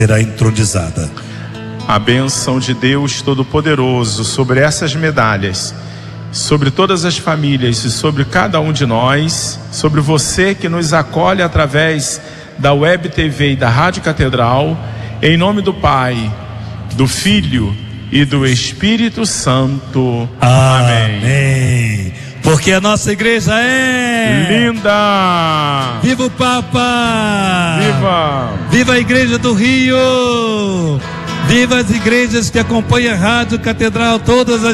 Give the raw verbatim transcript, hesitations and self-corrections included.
será entronizada. A bênção de Deus Todo-Poderoso sobre essas medalhas, sobre todas as famílias e sobre cada um de nós, sobre você que nos acolhe através da Web T V e da Rádio Catedral, em nome do Pai, do Filho e do Espírito Santo. Amém. Amém. Porque a nossa igreja é linda. Viva o Papa! Viva! Viva a Igreja do Rio! Viva as igrejas que acompanham a Rádio Catedral todas as